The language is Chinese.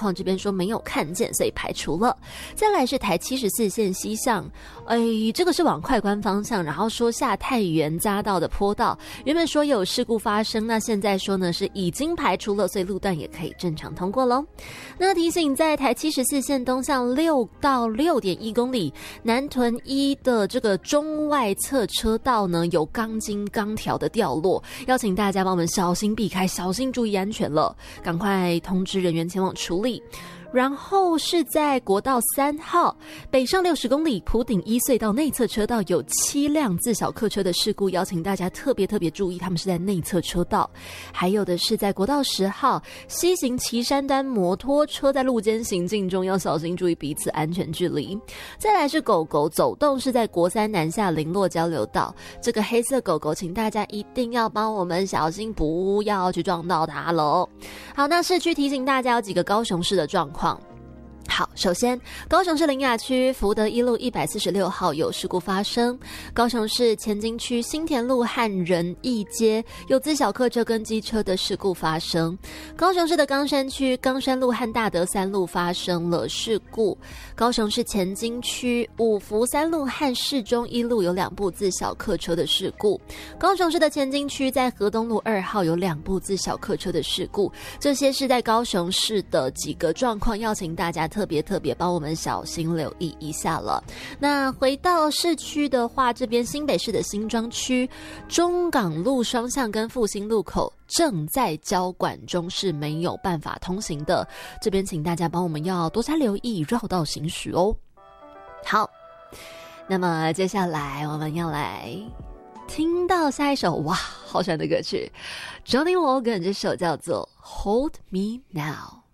况，这边说没有看见，所以排除了。再来是台74线西向，这个是往快关方向，然后说下太原匝道的坡道，原本说有事故发生，那现在说呢是已经排除了，所以路段也可以正常通过咯。那提醒在台74线东向6到6.1公里，南屯1的这个中外侧车道呢有钢筋钢条的掉落，邀请大家帮我们小心避开，小心注意安全了，赶快通知人员前往处理。然后是在国道3号北上60公里埔顶1隧道内侧车道有7辆自小客车的事故，邀请大家特别注意，他们是在内侧车道。还有的是在国道10号西行旗山端摩托车在路间行进中，要小心注意彼此安全距离。再来是狗狗走动，是在国3南下林落交流道，这个黑色狗狗请大家一定要帮我们小心，不要去撞到它咯。好，那市区提醒大家有几个高雄市的状况。好，首先高雄市苓雅区福德一路146号有事故发生，高雄市前金区新田路和仁义街有自小客车跟机车的事故发生，高雄市的冈山区冈山路和大德3路发生了事故，高雄市前金区五福3路和市中1路有2部自小客车的事故，高雄市的前金区在河东路2号有2部自小客车的事故，这些是在高雄市的几个状况，邀请大家特别帮我们小心留意一下了。那回到市区的话，这边新北市的新庄区中港路双向跟复兴路口正在交管中，是没有办法通行的，这边请大家帮我们要多加留意，绕道行驶哦。好，那么接下来我们要来听到下一首，哇，好喜欢的歌曲 Johnny Logan， 这首叫做 Hold Me Now。